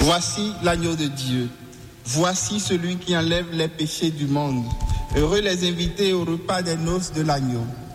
Voici l'agneau de Dieu. Voici celui qui enlève les péchés du monde. Heureux les invités au repas des noces de l'agneau.